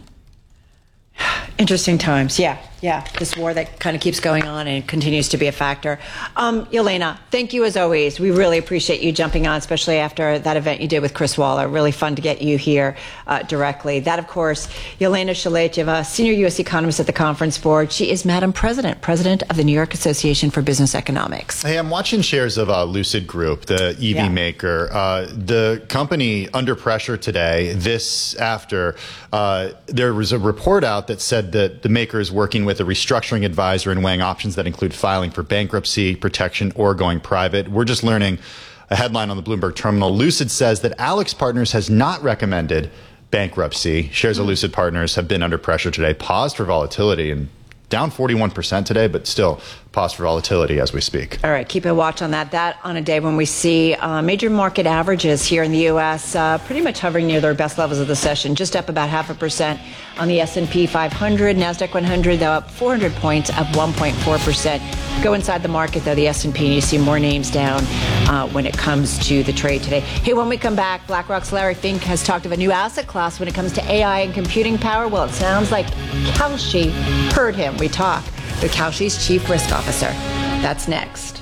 Interesting times. Yeah, yeah. This war that kind of keeps going on and continues to be a factor. Um, Yelena, thank you as always. We really appreciate you jumping on, especially after that event you did with Chris Waller. Really fun to get you here uh, directly. That, of course, Yelena Shaletyeva, senior U S economist at the Conference Board. She is Madam President, president of the New York Association for Business Economics. Hey, I'm watching shares of uh, Lucid Group, the E V yeah. maker. Uh, the company under pressure today, this after uh, there was a report out that said that the maker is working with a restructuring advisor and weighing options that include filing for bankruptcy, protection, or going private. We're just learning a headline on the Bloomberg terminal. Lucid says that Alex Partners has not recommended bankruptcy. Shares of Lucid Partners have been under pressure today, paused for volatility, and down forty-one percent today, but still paused for volatility as we speak. All right, keep a watch on that. That on a day when we see uh, major market averages here in the U S uh, pretty much hovering near their best levels of the session, just up about half a percent on the S and P five hundred. NASDAQ one hundred, though, up four hundred points, up one point four percent. Go inside the market, though, the S and P, and you see more names down uh, when it comes to the trade today. Hey, when we come back, BlackRock's Larry Fink has talked of a new asset class when it comes to A I and computing power. Well, it sounds like Kalshi heard him. We talk with Kalshi's chief risk officer. That's next.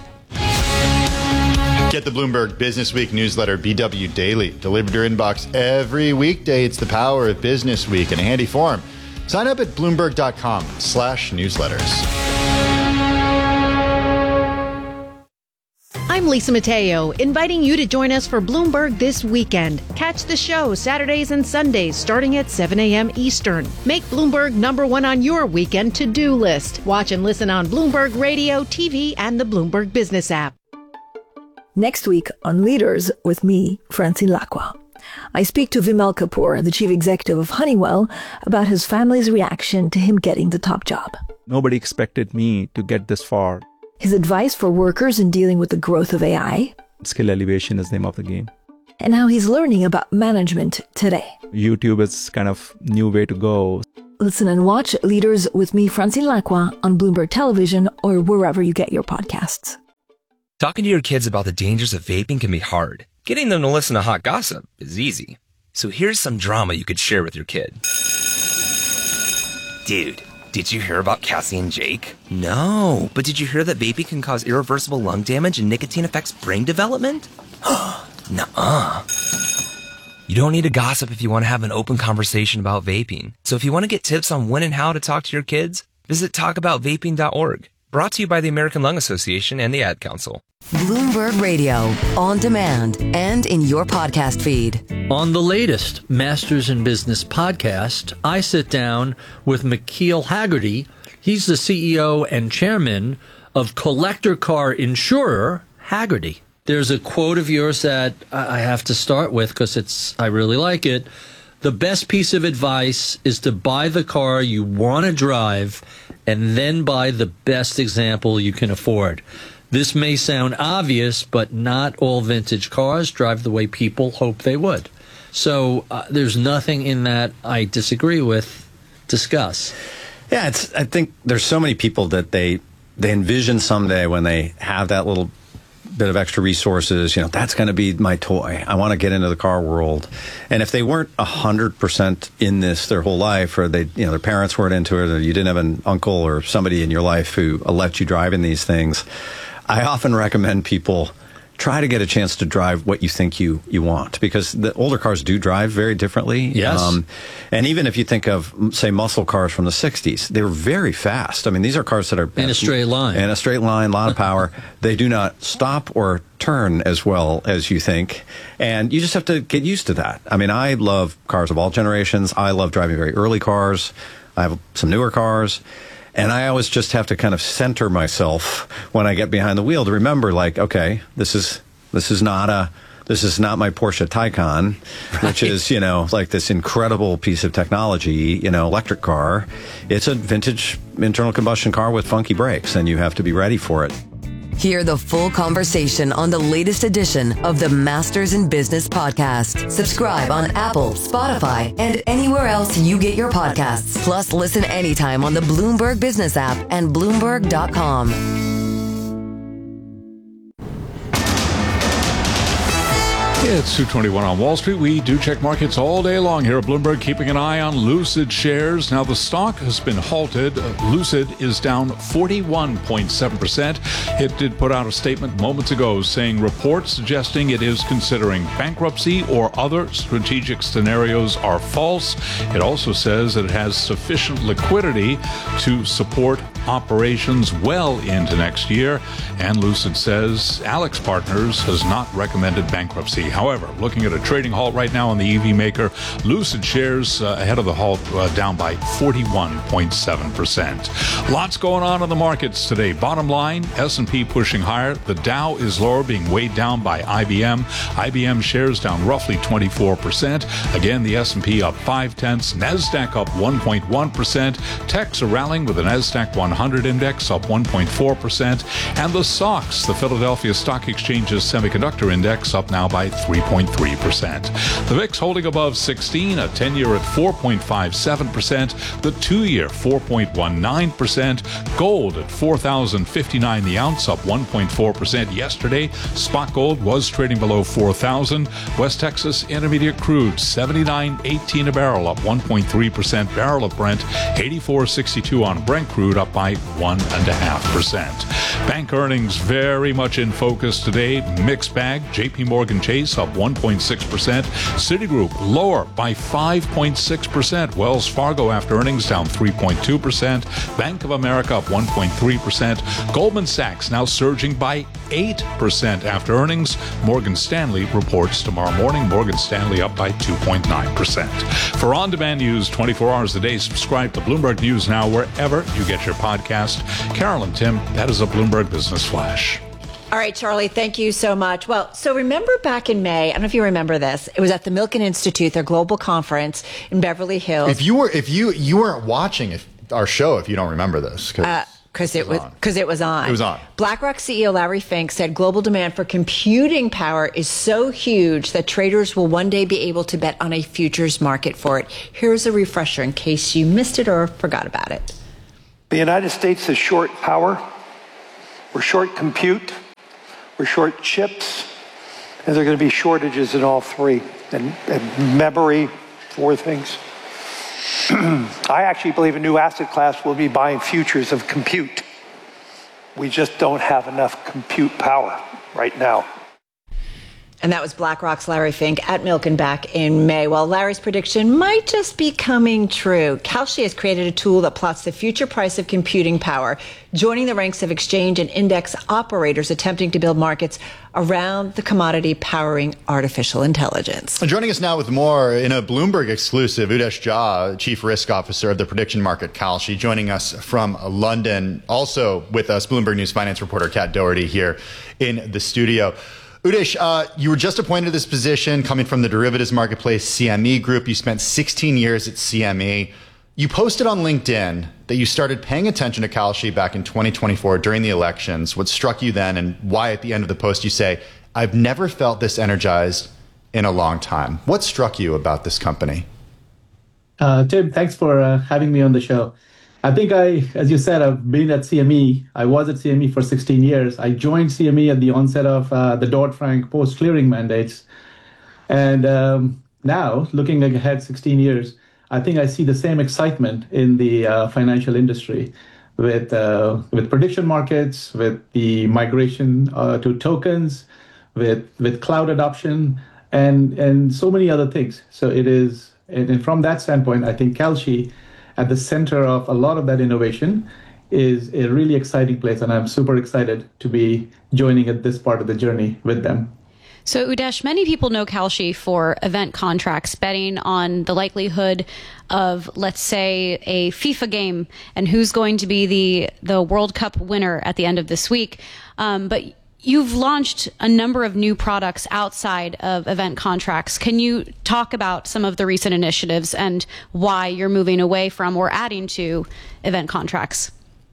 Get the Bloomberg Business Week newsletter, B W Daily, delivered to your inbox every weekday. It's the power of Business Week in a handy form. Sign up at Bloomberg.com slash newsletters. I'm Lisa Mateo, inviting you to join us for Bloomberg This Weekend. Catch the show Saturdays and Sundays starting at seven a.m. Eastern. Make Bloomberg number one on your weekend to-do list. Watch and listen on Bloomberg Radio, T V, and the Bloomberg Business app. Next week on Leaders with me, Francine Lacqua. I speak to Vimal Kapoor, the chief executive of Honeywell, about his family's reaction to him getting the top job. Nobody expected me to get this far. His advice for workers in dealing with the growth of A I. Skill elevation is the name of the game. And how he's learning about management today. YouTube is kind of new way to go. Listen and watch Leaders with me, Francine Lacqua, on Bloomberg Television or wherever you get your podcasts. Talking to your kids about the dangers of vaping can be hard. Getting them to listen to hot gossip is easy. So here's some drama you could share with your kid. Dude, did you hear about Cassie and Jake? No, but did you hear that vaping can cause irreversible lung damage and nicotine affects brain development? Nuh-uh. You don't need to gossip if you want to have an open conversation about vaping. So if you want to get tips on when and how to talk to your kids, visit talk about vaping dot org. Brought to you by the American Lung Association and the Ad Council. Bloomberg Radio, on demand and in your podcast feed. On the latest Masters in Business podcast, I sit down with McKeel Hagerty. He's the C E O and chairman of collector car insurer Hagerty. There's a quote of yours that I have to start with because it's I really like it. The best piece of advice is to buy the car you want to drive and then buy the best example you can afford. This may sound obvious, but not all vintage cars drive the way people hope they would. So uh, there's nothing in that I disagree with. Discuss. Yeah, it's. I think there's so many people that they they envision someday when they have that little bit of extra resources, you know, that's going to be my toy. I want to get into the car world. And if they weren't one hundred percent in this their whole life, or they, you know, their parents weren't into it, or you didn't have an uncle or somebody in your life who let you drive in these things, I often recommend people try to get a chance to drive what you think you, you want, because the older cars do drive very differently. Yes. Um, and even if you think of, say, muscle cars from the sixties, they were very fast. I mean, these are cars that are... In a straight line. In a straight line, a lot of power. They do not stop or turn as well as you think. And you just have to get used to that. I mean, I love cars of all generations. I love driving very early cars. I have some newer cars. And I always just have to kind of center myself when I get behind the wheel to remember, like, okay, this is this is not a this is not my Porsche Taycan, right, which is, you know, like this incredible piece of technology, you know, electric car. It's a vintage internal combustion car with funky brakes, and you have to be ready for it. Hear the full conversation on the latest edition of the Masters in Business podcast. Subscribe on Apple, Spotify, and anywhere else you get your podcasts. Plus, listen anytime on the Bloomberg Business app and Bloomberg dot com. It's two twenty-one on Wall Street. We do check markets all day long here at Bloomberg, keeping an eye on Lucid shares. Now, the stock has been halted. Uh, Lucid is down forty-one point seven percent. It did put out a statement moments ago saying reports suggesting it is considering bankruptcy or other strategic scenarios are false. It also says that it has sufficient liquidity to support operations well into next year. And Lucid says Alex Partners has not recommended bankruptcy. However, looking at a trading halt right now on the E V maker, Lucid shares uh, ahead of the halt uh, down by forty-one point seven percent. Lots going on in the markets today. Bottom line, S and P pushing higher. The Dow is lower, being weighed down by I B M. I B M shares down roughly twenty-four percent. Again, the S and P up five tenths. NASDAQ up one point one percent. Techs are rallying with the NASDAQ one hundred index up one point four percent. And the S O X, the Philadelphia Stock Exchange's semiconductor index, up now by three point three percent. The V I X holding above sixteen, a ten-year at four point five seven percent, the two-year four point one nine percent, gold at four thousand fifty-nine the ounce, up one point four percent yesterday. Spot gold was trading below four thousand. West Texas Intermediate crude seventy-nine eighteen a barrel, up one point three percent. Barrel of Brent eighty-four sixty-two on Brent crude, up by one point five percent. Bank earnings very much in focus today. Mixed bag. J P Morgan Chase Index up one point six percent. Citigroup lower by five point six percent. Wells Fargo after earnings down three point two percent. Bank of America up one point three percent. Goldman Sachs now surging by eight percent after earnings. Morgan Stanley reports tomorrow morning. Morgan Stanley up by two point nine percent. For on-demand news twenty-four hours a day, subscribe to Bloomberg News Now wherever you get your podcast. Carol and Tim, that is a Bloomberg Business Flash. All right, Charlie, thank you so much. Well, so remember back in May, I don't know if you remember this, it was at the Milken Institute, their global conference in Beverly Hills. If you were, if you, you weren't watching if, our show, if you don't remember this, because uh, Because it was because it was on. It was on. BlackRock C E O Larry Fink said global demand for computing power is so huge that traders will one day be able to bet on a futures market for it. Here's a refresher in case you missed it or forgot about it. The United States is short power. We're short compute. We're short chips. And there are going to be shortages in all three. And, and memory, four things. I actually believe a new asset class will be buying futures of compute. We just don't have enough compute power right now. And that was BlackRock's Larry Fink at Milken back in May. Well, Larry's prediction might just be coming true. Kalshi has created a tool that plots the future price of computing power, joining the ranks of exchange and index operators attempting to build markets around the commodity powering artificial intelligence. Joining us now with more in a Bloomberg exclusive, Udesh Jha, Chief Risk Officer of the prediction market Kalshi, joining us from London. Also with us, Bloomberg News finance reporter Kat Doherty here in the studio. Udesh, uh, you were just appointed to this position coming from the derivatives marketplace C M E Group. You spent sixteen years at C M E. You posted on LinkedIn that you started paying attention to Kalshi back in twenty twenty-four during the elections. What struck you then, and why at the end of the post you say, "I've never felt this energized in a long time." What struck you about this company? Uh, Tim, thanks for uh, having me on the show. I think I, as you said, I've been at C M E. I was at C M E for sixteen years. I joined C M E at the onset of uh, the Dodd-Frank post-clearing mandates. And um, now, looking ahead sixteen years, I think I see the same excitement in the uh, financial industry with uh, with prediction markets, with the migration uh, to tokens, with with cloud adoption, and and so many other things. So it is, and from that standpoint, I think Kalshi, at the center of a lot of that innovation, is a really exciting place, and I'm super excited to be joining at this part of the journey with them. So, Udesh, many people know Kalshi for event contracts, betting on the likelihood of, let's say, a FIFA game and who's going to be the, the World Cup winner at the end of this week. Um, but you've launched a number of new products outside of event contracts. Can you talk about some of the recent initiatives and why you're moving away from or adding to event contracts?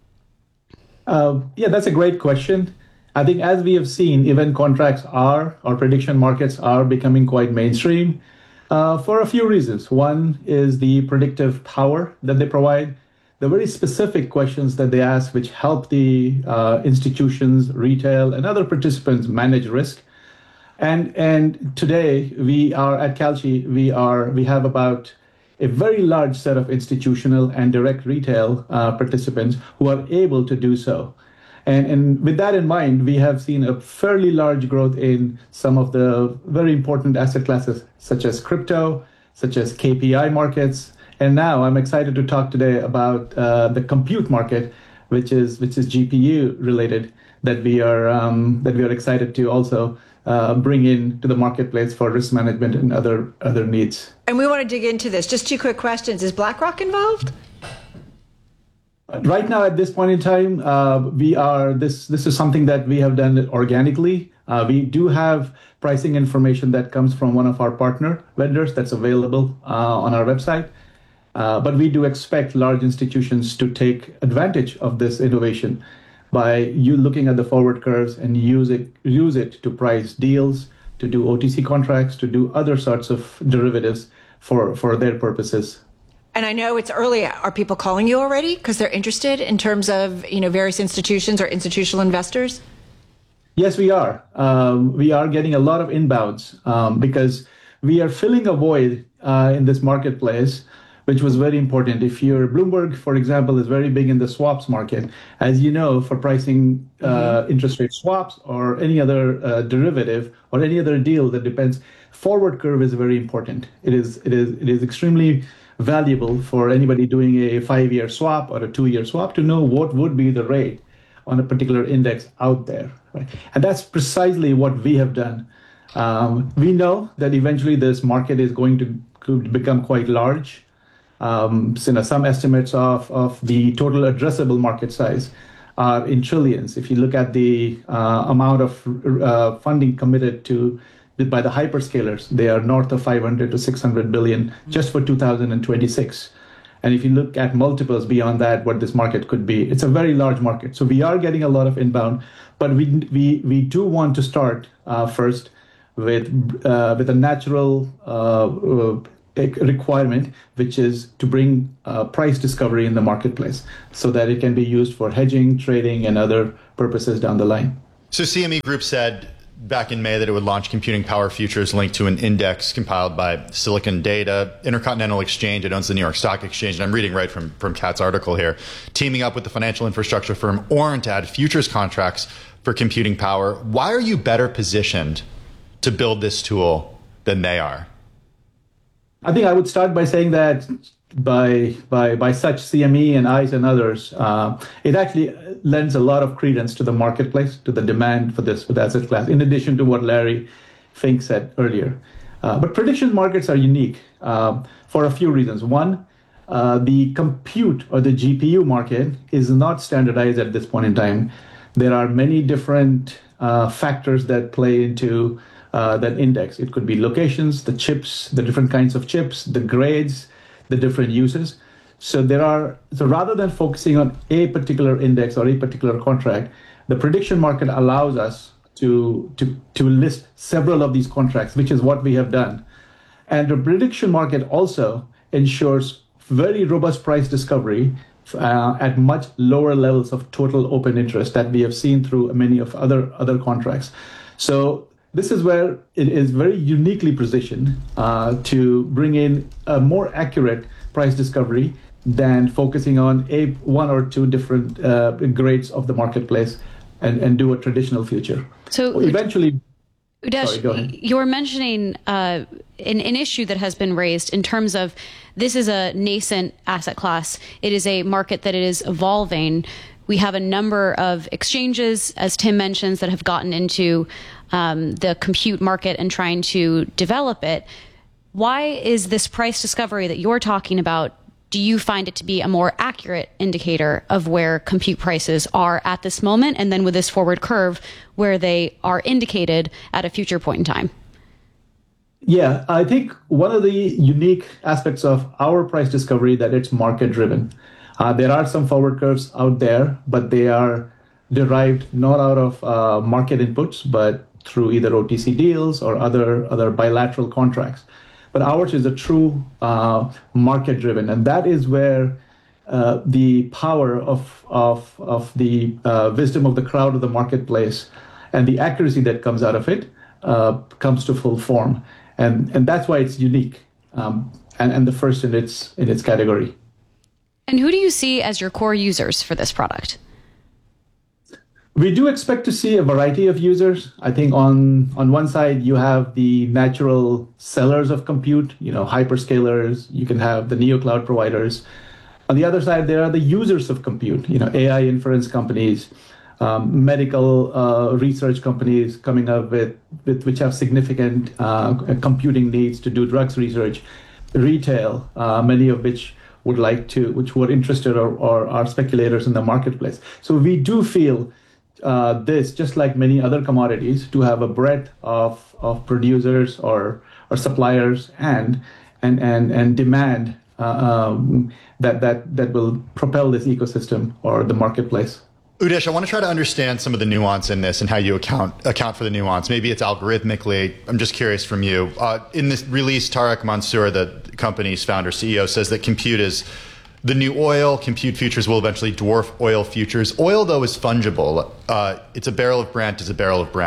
Uh, yeah, that's a great question. I think as we have seen, event contracts are, or prediction markets are becoming quite mainstream uh, for a few reasons. One is the predictive power that they provide, the very specific questions that they ask, which help the uh, institutions, retail, and other participants manage risk. And and today we are at Kalshi, we are we have about a very large set of institutional and direct retail uh, participants who are able to do so. And, and with that in mind, we have seen a fairly large growth in some of the very important asset classes, such as crypto, such as K P I markets. And now I'm excited to talk today about uh, the compute market, which is which is G P U related, that we are um, that we are excited to also uh, bring in to the marketplace for risk management and other other needs. And we want to dig into this. Just two quick questions. Is BlackRock involved? Right now, at this point in time, uh, we are this. This is something that we have done organically. Uh, we do have pricing information that comes from one of our partner vendors that's available uh, on our website. Uh, but we do expect large institutions to take advantage of this innovation by you looking at the forward curves and use it use it to price deals, to do O T C contracts, to do other sorts of derivatives for for their purposes. And I know it's early. Are people calling you already because they're interested in terms of, you know, various institutions or institutional investors? Yes, we are. Um, we are getting a lot of inbounds um, because we are filling a void uh, in this marketplace which was very important. If you're Bloomberg, for example, is very big in the swaps market, as you know, for pricing uh, mm-hmm. interest rate swaps or any other uh, derivative or any other deal that depends, forward curve is very important. It is it is it is extremely valuable for anybody doing a five-year swap or a two-year swap to know what would be the rate on a particular index out there, right? And that's precisely what we have done. Um, we know that eventually this market is going to, to become quite large. Um, so, you know, some estimates of, of the total addressable market size are in trillions. If you look at the uh, amount of uh, funding committed to by the hyperscalers, they are north of five hundred to six hundred billion just for two thousand twenty-six. And if you look at multiples beyond that, what this market could be, it's a very large market. So we are getting a lot of inbound, but we we we do want to start uh, first with uh, with a natural uh, uh, requirement, which is to bring uh, price discovery in the marketplace so that it can be used for hedging, trading, and other purposes down the line. So C M E Group said back in May that it would launch computing power futures linked to an index compiled by Silicon Data. Intercontinental Exchange, it owns the New York Stock Exchange, and I'm reading right from, from Kat's article here, teaming up with the financial infrastructure firm Orn to add futures contracts for computing power. Why are you better positioned to build this tool than they are? I think I would start by saying that by by by such C M E and ICE and others, uh, it actually lends a lot of credence to the marketplace, to the demand for this for the asset class, in addition to what Larry Fink said earlier. Uh, but prediction markets are unique uh, for a few reasons. One, uh, the compute or the G P U market is not standardized at this point in time. There are many different uh, factors that play into uh, that index. It could be locations, the chips, the different kinds of chips, the grades, the different uses. So there are, so rather than focusing on a particular index or a particular contract, the prediction market allows us to, to, to list several of these contracts, which is what we have done. And the prediction market also ensures very robust price discovery uh, at much lower levels of total open interest that we have seen through many of other, other contracts. So this is where it is very uniquely positioned uh, to bring in a more accurate price discovery than focusing on a one or two different uh, grades of the marketplace and, and do a traditional future. So eventually, Udesh, sorry, go ahead. You're mentioning uh, an, an issue that has been raised in terms of this is a nascent asset class. It is a market that is evolving. We have a number of exchanges, as Tim mentions, that have gotten into um, the compute market and trying to develop it. Why is this price discovery that you're talking about, do you find it to be a more accurate indicator of where compute prices are at this moment, and then with this forward curve where they are indicated at a future point in time? Yeah, I think one of the unique aspects of our price discovery that it's market driven. Uh, there are some forward curves out there, but they are derived not out of uh, market inputs, but through either O T C deals or other other bilateral contracts. But ours is a true uh, market driven, and that is where uh, the power of of of the uh, wisdom of the crowd of the marketplace and the accuracy that comes out of it uh, comes to full form, and and that's why it's unique um, and and the first in its in its category. And who do you see as your core users for this product? We do expect to see a variety of users. I think on, on one side, you have the natural sellers of compute, you know, hyperscalers. You can have the neocloud providers. On the other side, there are the users of compute, you know, A I inference companies, um, medical uh, research companies coming up with, with which have significant uh, computing needs to do drugs research, retail, uh, many of which would like to, which were interested or, or are speculators in the marketplace. So we do feel uh, this, just like many other commodities, to have a breadth of, of producers or or suppliers and and and and demand uh, um, that that that will propel this ecosystem or the marketplace. Udesh, I want to try to understand some of the nuance in this and how you account account for the nuance. Maybe it's algorithmically. I'm just curious from you. Uh, in this release, Tarek Mansour, the company's founder, C E O, says that compute is the new oil. Compute futures will eventually dwarf oil futures. Oil, though, is fungible. Uh, it's a barrel of Brent is a barrel of Brent.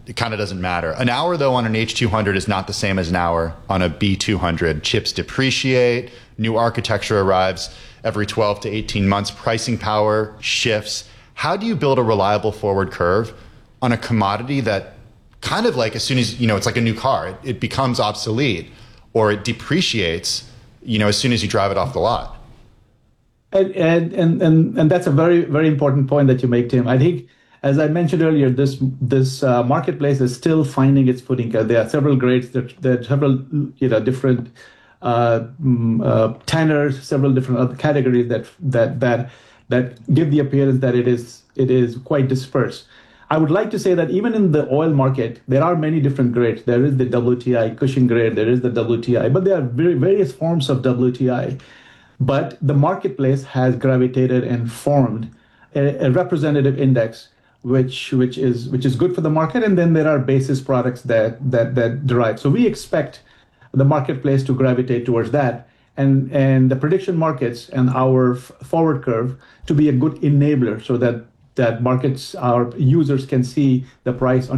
it kind of doesn't matter. An hour, though, on an H two hundred is not the same as an hour on a B two hundred. Chips depreciate, new architecture arrives every twelve to eighteen months, pricing power shifts. How do you build a reliable forward curve on a commodity that kind of like as soon as, you know, it's like a new car, it, it becomes obsolete or it depreciates, you know, as soon as you drive it off the lot? And, and, and, and, and that's a very, very important point that you make, Tim. I think, as I mentioned earlier, this this uh, marketplace is still finding its footing. There are several grades, there, there are several you know different uh, uh, tenors, several different other categories that that that that give the appearance that it is it is quite dispersed. I would like to say that even in the oil market, there are many different grades. There is the W T I Cushing grade, there is the W T I, but there are very, various forms of W T I. But the marketplace has gravitated and formed a, a representative index, which which is which is good for the market, and then there are basis products that that that derive. So we expect the marketplace to gravitate towards that, and and the prediction markets and our f- forward curve to be a good enabler, so that that markets, our users can see the price on